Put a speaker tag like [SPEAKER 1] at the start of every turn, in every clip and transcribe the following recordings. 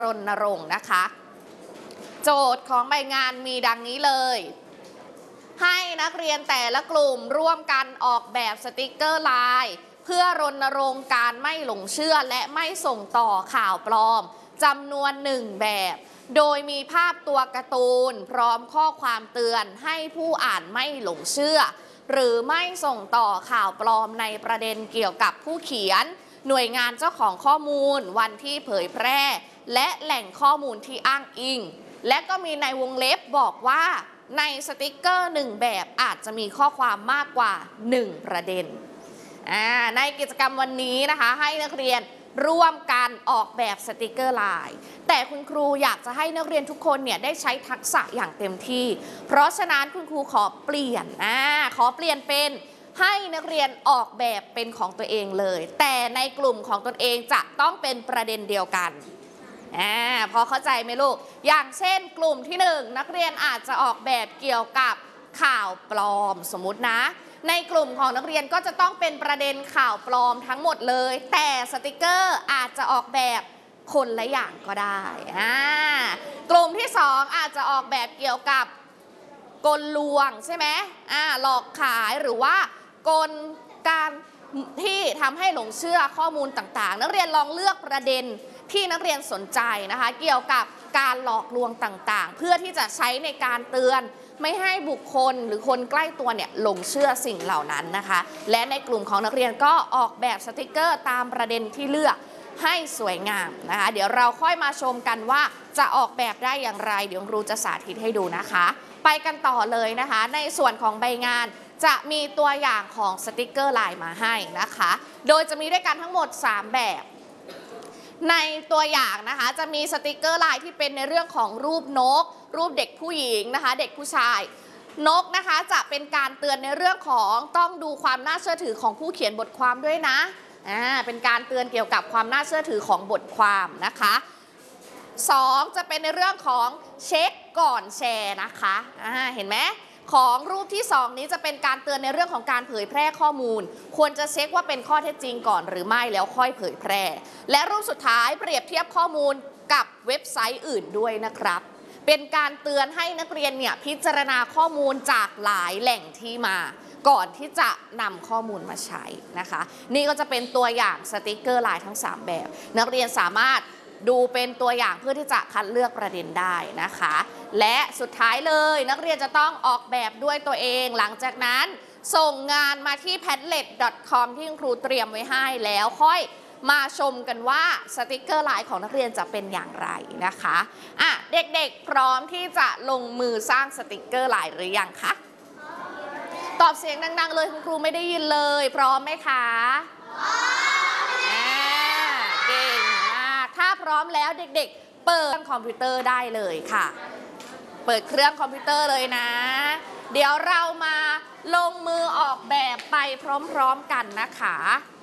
[SPEAKER 1] รณรงค์นะคะโจทย์ของใบงานมีดังนี้เลยให้นักเรียนแต่ละกลุ่มร่วมกันออกแบบสติกเกอร์ไลน์เพื่อรณรงค์การไม่หลงเชื่อและไม่ส่งต่อข่าวปลอมจำนวน1แบบโดยมีภาพตัวการ์ตูนพร้อมข้อความเตือนให้ผู้อ่านไม่หลงเชื่อหรือไม่ส่งต่อข่าวปลอมในประเด็นเกี่ยวกับผู้เขียนหน่วยงานเจ้าของข้อมูลวันที่เผยแพร่และแหล่งข้อมูลที่อ้างอิงและก็มีในวงเล็บบอกว่าในสติกเกอร์1แบบอาจจะมีข้อความมากกว่า1ประเด็นในกิจกรรมวันนี้นะคะให้นักเรียนร่วมกันออกแบบสติกเกอร์ไลน์แต่คุณครูอยากจะให้นักเรียนทุกคนเนี่ยได้ใช้ทักษะอย่างเต็มที่เพราะฉะนั้นคุณครูขอเปลี่ยนเป็นให้นักเรียนออกแบบเป็นของตัวเองเลยแต่ในกลุ่มของตนเองจะต้องเป็นประเด็นเดียวกันพอเข้าใจไหมลูกอย่างเช่นกลุ่มที่1นักเรียนอาจจะออกแบบเกี่ยวกับข่าวปลอมสมมุตินะในกลุ่มของนักเรียนก็จะต้องเป็นประเด็นข่าวปลอมทั้งหมดเลยแต่สติกเกอร์อาจจะออกแบบคนละอย่างก็ได้กลุ่มที่2อาจจะออกแบบเกี่ยวกับกลลวงใช่ไหมหลอกขายหรือว่ากลการที่ทำให้หลงเชื่อข้อมูลต่างๆนักเรียนลองเลือกประเด็นที่นักเรียนสนใจนะคะเกี่ยวกับการหลอกลวงต่างๆเพื่อที่จะใช้ในการเตือนไม่ให้บุคคลหรือคนใกล้ตัวเนี่ยหลงเชื่อสิ่งเหล่านั้นนะคะและในกลุ่มของนักเรียนก็ออกแบบสติกเกอร์ตามประเด็นที่เลือกให้สวยงามนะคะเดี๋ยวเราค่อยมาชมกันว่าจะออกแบบได้อย่างไรเดี๋ยวครูจะสาธิตให้ดูนะคะไปกันต่อเลยนะคะในส่วนของใบงานจะมีตัวอย่างของสติกเกอร์ไลน์มาให้นะคะโดยจะมีด้วยกันทั้งหมด3แบบในตัวอย่างนะคะจะมีสติกเกอร์ไลน์ที่เป็นในเรื่องของรูปนกรูปเด็กผู้หญิงนะคะเด็กผู้ชายนกนะคะจะเป็นการเตือนในเรื่องของต้องดูความน่าเชื่อถือของผู้เขียนบทความด้วยนะเป็นการเตือนเกี่ยวกับความน่าเชื่อถือของบทความนะคะ2จะเป็นในเรื่องของเช็คก่อนแชร์นะคะเห็นไหมของรูปที่2นี้จะเป็นการเตือนในเรื่องของการเผยแพร่ข้อมูลควรจะเช็คว่าเป็นข้อเท็จจริงก่อนหรือไม่แล้วค่อยเผยแพร่และรูปสุดท้ายเปรียบเทียบข้อมูลกับเว็บไซต์อื่นด้วยนะครับเป็นการเตือนให้นักเรียนเนี่ยพิจารณาข้อมูลจากหลายแหล่งที่มาก่อนที่จะนำข้อมูลมาใช้นะคะนี่ก็จะเป็นตัวอย่างสติกเกอร์ไลน์ทั้ง3แบบนักเรียนสามารถดูเป็นตัวอย่างเพื่อที่จะคัดเลือกประเด็นได้นะคะและสุดท้ายเลยนักเรียนจะต้องออกแบบด้วยตัวเองหลังจากนั้นส่งงานมาที่ padlet.com ที่ครูเตรียมไว้ให้แล้วค่อยมาชมกันว่าสติกเกอร์ไลน์ของนักเรียนจะเป็นอย่างไรนะคะเด็กๆพร้อมที่จะลงมือสร้างสติกเกอร์ไลน์หรือยังคะตอบเสียงดังๆเลยคุณครูไม่ได้ยินเลยพร้อมไหมคะเก่งมากถ้าพร้อมแล้วเด็กๆเปิดคอมพิวเตอร์ได้เลยค่ะเปิดเครื่องคอมพิวเตอร์เลยนะเดี๋ยวเรามาลงมือออกแบบไปพร้อมๆกันนะคะ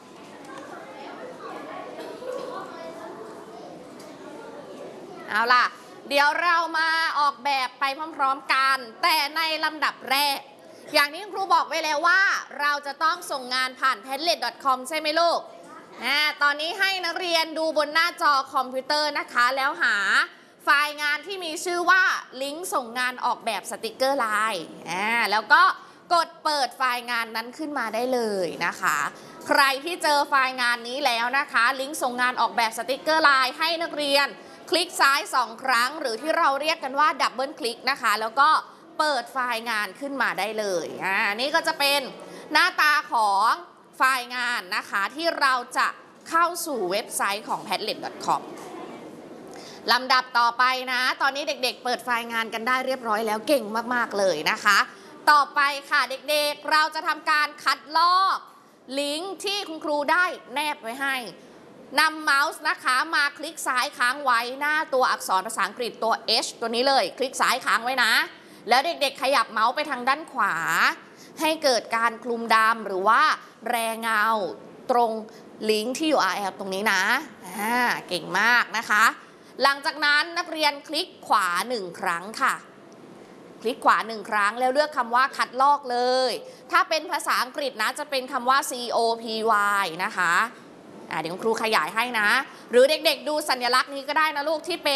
[SPEAKER 1] เอาล่ะเดี๋ยวเรามาออกแบบไปพร้อมๆกันแต่ในลำดับแรกอย่างที่ครูบอกไว้แล้วว่าเราจะต้องส่งงานผ่าน padlet.com ใช่ไหมลูกตอนนี้ให้นักเรียนดูบนหน้าจอคอมพิวเตอร์นะคะแล้วหาไฟล์งานที่มีชื่อว่าลิงก์ส่งงานออกแบบสติกเกอร์ไลน์แล้วก็กดเปิดไฟล์งานนั้นขึ้นมาได้เลยนะคะใครที่เจอไฟล์งานนี้แล้วนะคะลิงก์ส่งงานออกแบบสติกเกอร์ไลน์ให้นักเรียนคลิกซ้าย2ครั้งหรือที่เราเรียกกันว่าดับเบิลคลิกนะคะแล้วก็เปิดไฟล์งานขึ้นมาได้เลยนี่ก็จะเป็นหน้าตาของไฟล์งานนะคะที่เราจะเข้าสู่เว็บไซต์ของ padlet.com ลำดับต่อไปนะตอนนี้เด็กๆเปิดไฟล์งานกันได้เรียบร้อยแล้วเก่งมากๆเลยนะคะต่อไปค่ะเด็กๆเราจะทำการคัดลอกลิงก์ที่คุณครูได้แนบไว้ให้นำเมาส์นะคะมาคลิกซ้ายค้างไว้หน้าตัวอักษรภาษาอังกฤษตัว H ตัวนี้เลยคลิกซ้ายค้างไว้นะแล้วเด็กๆขยับเมาส์ไปทางด้านขวาให้เกิดการคลุมดำหรือว่าแรงเงาตรงลิงก์ที่ URL ตรงนี้นะเก่งมากนะคะหลังจากนั้นนักเรียนคลิกขวา1ครั้งค่ะคลิกขวา1ครั้งแล้วเลือกคำว่าคัดลอกเลยถ้าเป็นภาษาอังกฤษนะจะเป็นคำว่า COPY นะคะเดี๋ยวครูขยายให้นะหรือเด็กๆดูสัญลักษณ์นี้ก็ได้นะลูกที่เป็น